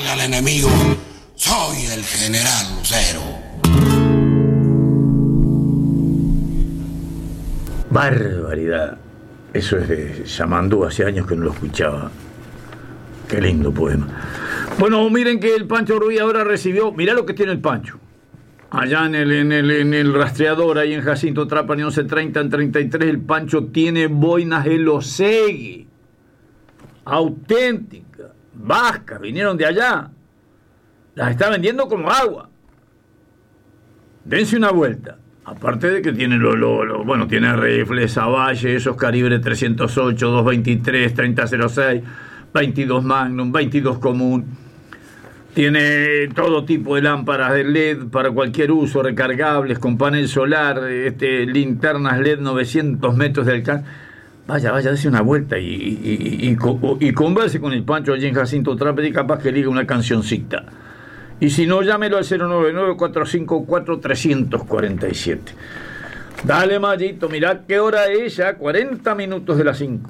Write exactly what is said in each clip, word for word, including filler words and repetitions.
ganarle al enemigo. Soy el general Lucero. Barbaridad. Eso es de Yamandú, hace años que no lo escuchaba. Qué lindo poema. Bueno, miren que el Pancho Ruiz ahora recibió... Mirá lo que tiene el Pancho. Allá en el, en el, en el rastreador, ahí en Jacinto Trapani, once treinta en treinta y tres, el Pancho tiene boinas Elosegui. Auténticas. Vascas, vinieron de allá. Las está vendiendo como agua. Dense una vuelta. Aparte de que tiene lo, lo, lo bueno, tiene rifles, Savalle, esos calibre trescientos ocho, doscientos veintitrés, treinta cero seis, veintidós Magnum, veintidós común. Tiene todo tipo de lámparas de L E D para cualquier uso, recargables, con panel solar, este, linternas L E D novecientos metros de alcance. Vaya, vaya, dése una vuelta y, y, y, y, y converse con el Pancho allí en Jacinto Trapani y capaz que liga una cancioncita. Y si no, llámelo al cero nueve nueve, cuatro cinco cuatro, tres cuatro siete. Dale, Mayito, mirá qué hora es ya, cuarenta minutos de las cinco.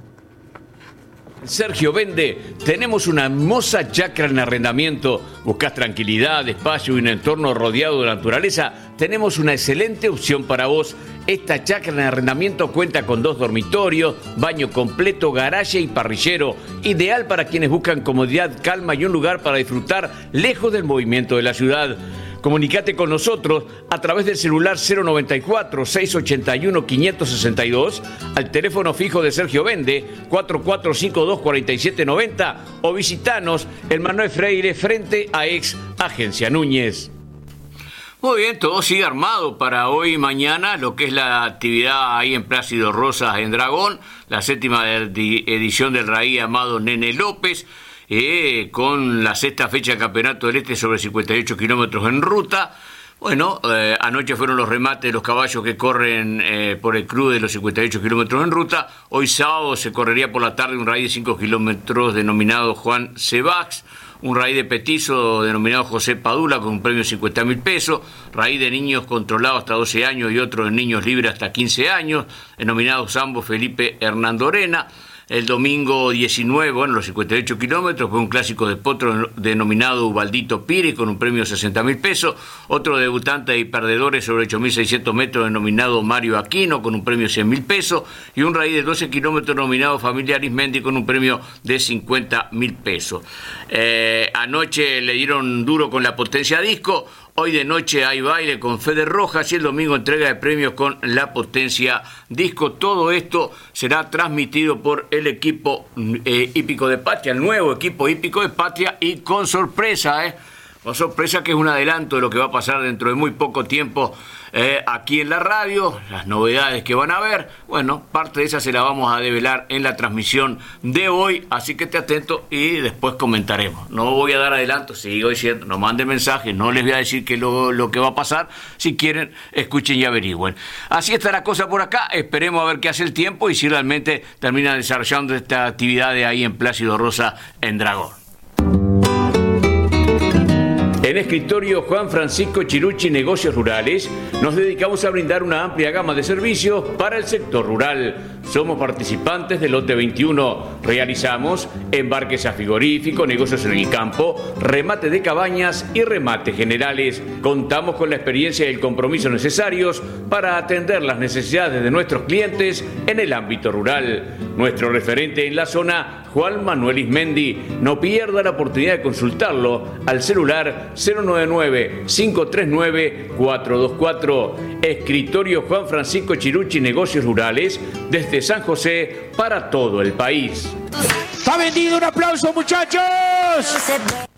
Sergio Vende, tenemos una hermosa chacra en arrendamiento. ¿Buscas tranquilidad, espacio y un entorno rodeado de naturaleza? Tenemos una excelente opción para vos. Esta chacra en arrendamiento cuenta con dos dormitorios, baño completo, garaje y parrillero. Ideal para quienes buscan comodidad, calma y un lugar para disfrutar lejos del movimiento de la ciudad. Comunicate con nosotros a través del celular cero noventa y cuatro, seiscientos ochenta y uno, quinientos sesenta y dos, al teléfono fijo de Sergio Vende, cuatro cuatro cinco dos, cuatro siete nueve cero, o visitanos en Manuel Freire frente a ex Agencia Núñez. Muy bien, todo sigue armado para hoy y mañana, lo que es la actividad ahí en Plácido Rosas en Dragón, la séptima edición del Raí Amado Nene López, Eh, con la sexta fecha del Campeonato del Este sobre cincuenta y ocho kilómetros en ruta. Bueno, eh, anoche fueron los remates de los caballos que corren eh, por el club de los cincuenta y ocho kilómetros en ruta. Hoy sábado se correría por la tarde un raí de cinco kilómetros denominado Juan Sebax, un raí de petizo denominado José Padula con un premio de cincuenta mil pesos, raí de niños controlados hasta doce años y otro de niños libres hasta quince años, denominados ambos Felipe Hernando Arena. El domingo diecinueve, bueno, los cincuenta y ocho kilómetros, fue un clásico de potro denominado Ubaldito Pires con un premio de sesenta mil pesos, otro debutante y perdedores sobre ocho mil seiscientos metros denominado Mario Aquino con un premio de cien mil pesos y un raí de doce kilómetros denominado Familia Arismendi con un premio de cincuenta mil pesos. Eh, anoche le dieron duro con la potencia disco. Hoy de noche hay baile con Fede Rojas y el domingo entrega de premios con la potencia disco. Todo esto será transmitido por el equipo eh, hípico de Patria, el nuevo equipo hípico de Patria, y con sorpresa, ¿eh? Con sorpresa, que es un adelanto de lo que va a pasar dentro de muy poco tiempo eh, aquí en la radio, las novedades que van a ver. Bueno, parte de esa se la vamos a develar en la transmisión de hoy, así que esté atento y después comentaremos. No voy a dar adelanto, sigo diciendo, no manden mensajes, no les voy a decir que lo, lo que va a pasar. Si quieren, escuchen y averigüen. Así está la cosa por acá, esperemos a ver qué hace el tiempo y si realmente termina desarrollando esta actividad de ahí en Plácido Rosa en Dragón. En Escritorio Juan Francisco Chirucci Negocios Rurales nos dedicamos a brindar una amplia gama de servicios para el sector rural. Somos participantes del lote veintiuno. Realizamos embarques a frigorífico, negocios en el campo, remate de cabañas y remates generales. Contamos con la experiencia y el compromiso necesarios para atender las necesidades de nuestros clientes en el ámbito rural. Nuestro referente en la zona, Juan Manuel Ismendi. No pierda la oportunidad de consultarlo al celular cero nueve nueve, cinco tres nueve, cuatro dos cuatro. Escritorio Juan Francisco Chirucci Negocios Rurales, desde San José para todo el país. ¡Está vendido! ¡Un aplauso, muchachos!